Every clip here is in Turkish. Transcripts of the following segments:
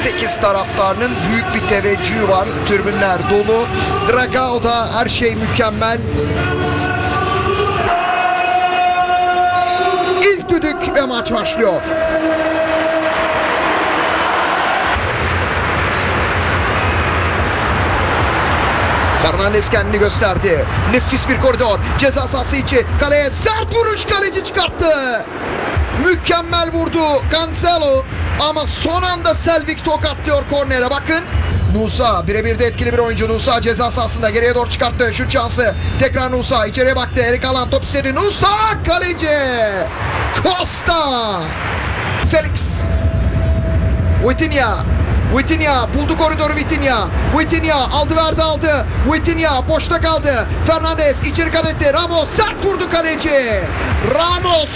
Portekiz taraftarının büyük bir teveccühü var. Tribünler dolu. Dragao'da her şey mükemmel. İlk düdük ve maç başlıyor. Fernandes kendini gösterdi. Nefis bir koridor. Ceza sahası içi. Kaleye sert vuruş, kaleci çıkarttı. Mükemmel vurdu Cancelo. Ama son anda Selvik tokatlıyor kornere. Bakın. Nusa birebir de etkili bir oyuncu. Nusa ceza sahasında geriye doğru çıkarttı. Şut şansı. Tekrar Nusa içeriye baktı. Erik Haaland top istedi. Nusa kaleci. Costa. Felix. Vitinha buldu koridoru Vitinha. Vitinha aldı verdi aldı. Vitinha boşta kaldı. Fernandes içeri kat etti. Ramos sert vurdu kaleci. Ramos.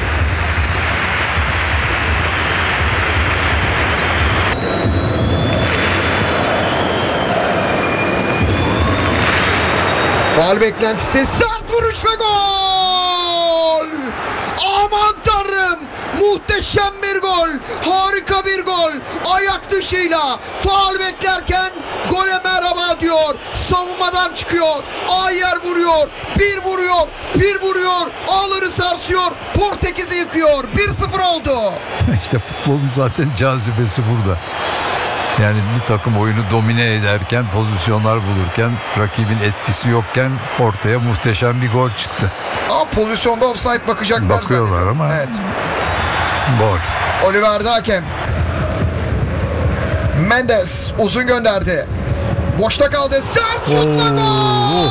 Faul beklentisi, sert vuruş ve gol! Aman tanrım! Muhteşem bir gol! Harika bir gol! Ayak dışıyla faul beklerken gole merhaba diyor. Savunmadan çıkıyor. Ayer vuruyor. Bir vuruyor. Ağları sarsıyor. Portekiz'i yıkıyor. 1-0 oldu. İşte futbolun zaten cazibesi burada. Yani bir takım oyunu domine ederken, pozisyonlar bulurken, rakibin etkisi yokken ortaya muhteşem bir gol çıktı. Pozisyonda offside bakacaklar. Bakıyorlar ama evet. Gol. Oliver Dakem. Mendes uzun gönderdi. Boşta kaldı. Sert şutla gol!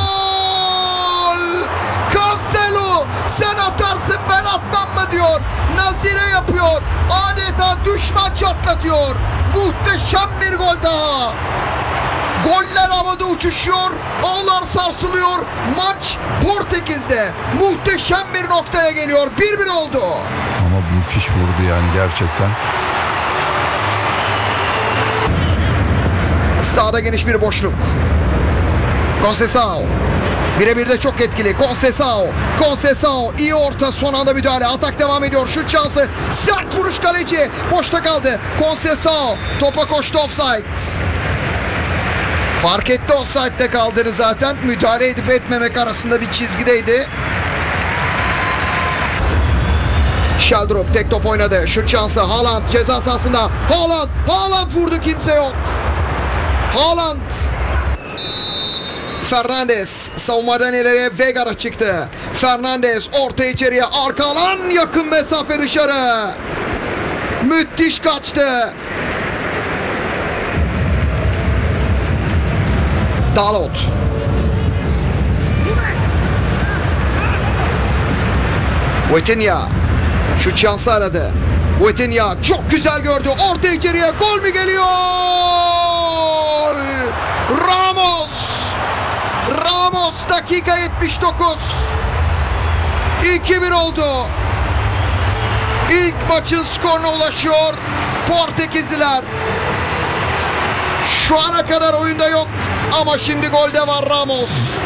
Cancelo sen atarsın ben atmam mı diyor. Nazire yapıyor. Adeta düşman çatlatıyor. Muhteşem bir gol daha. Goller havada uçuşuyor. Ağlar sarsılıyor. Maç Portekiz'de muhteşem bir noktaya geliyor. 1-1 oldu. Ama müthiş vurdu yani gerçekten. Sağda geniş bir boşluk. Conceição. Birebir de çok etkili. Conceição iyi orta, son anda müdahale. Atak devam ediyor. Şut şansı. Sert vuruş kaleci. Boşta kaldı. Conceição topa koştu, offside. Fark etti offside'de kaldığını zaten. Müdahale edip etmemek arasında bir çizgideydi. Sheldrop tek top oynadı. Şut şansı. Haaland ceza sahasında. Haaland vurdu, kimse yok. Haaland. Fernandes savunmadan ileriye Vega'ra çıktı. Fernandes orta içeriye, arka alan, yakın mesafe dışarı. Müthiş kaçtı. Dalot. Vitinha şut şansı aradı. Vitinha çok güzel gördü. Orta içeriye, gol mü geliyor? Ramos dakika 79. 2-1 oldu. İlk maçın skoruna ulaşıyor Portekizliler. Şu ana kadar oyunda yok ama şimdi golde var Ramos.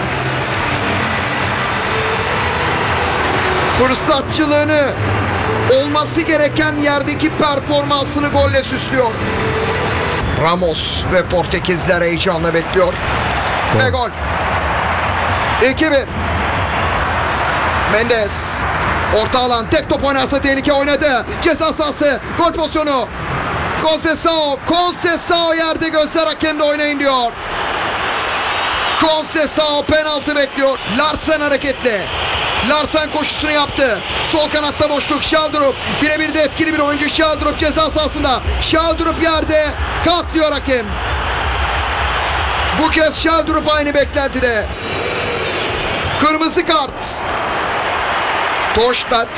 Fırsatçılığını, olması gereken yerdeki performansını golle süslüyor. Ramos ve Portekizler heyecanla bekliyor. Ve gol. 2-1. Mendes. Orta alan, tek top oynarsa tehlike, oynadı. Ceza sahası, gol pozisyonu. Conceição yerde, göster hakem de oynayın diyor. Conceição penaltı bekliyor. Larsen hareketli. Larsen koşusunu yaptı. Sol kanatta boşluk. Sheldrop. Birebir de etkili bir oyuncu. Sheldrop ceza sahasında. Sheldrop yerde. Kalk diyor hakem. Bu kez Sheldrop aynı beklentide. Kırmızı kart. Torstvedt.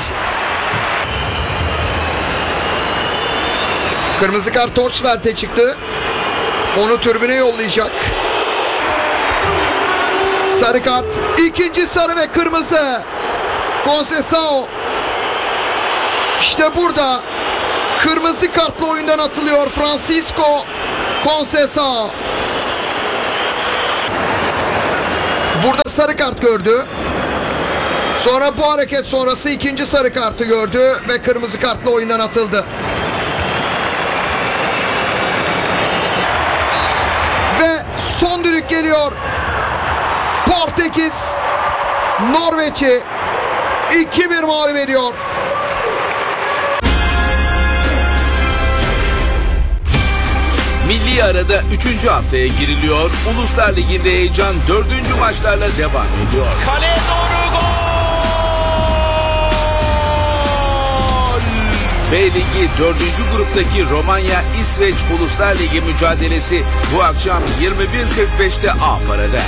Kırmızı kart Torstvedt'e çıktı. Onu tribüne yollayacak. Sarı kart. İkinci sarı ve kırmızı. Conceição. İşte burada kırmızı kartla oyundan atılıyor Francisco Conceição. Burada sarı kart gördü. Sonra bu hareket sonrası ikinci sarı kartı gördü ve kırmızı kartla oyundan atıldı. geliyor. Portekiz Norveç'i 2-1 mağlup ediyor. Milli arada 3. haftaya giriliyor. Uluslar Ligi'nde heyecan 4. maçlarla devam ediyor. Kaleye doğru gol! B Ligi 4. gruptaki Romanya-İsveç Uluslar Ligi mücadelesi bu akşam 21.45'te A-Para'da.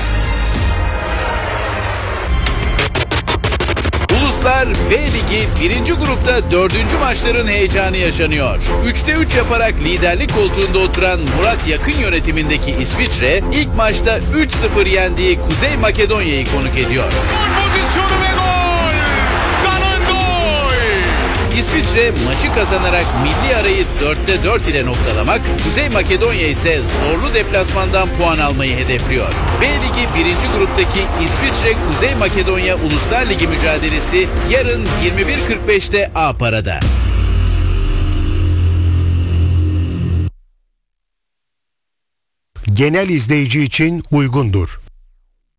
Uluslar B Ligi 1. grupta 4. maçların heyecanı yaşanıyor. 3'te 3 yaparak liderlik koltuğunda oturan Murat Yakın yönetimindeki İsviçre ilk maçta 3-0 yendiği Kuzey Makedonya'yı konuk ediyor. Pozisyonu ve gol! Danan gol! İsviçre maçı kazanarak milli arayı 4'te 4 ile noktalamak, Kuzey Makedonya ise zorlu deplasmandan puan almayı hedefliyor. B Ligi 1. gruptaki İsviçre-Kuzey Makedonya Uluslar Ligi mücadelesi yarın 21.45'te A-Para'da. Genel izleyici için uygundur.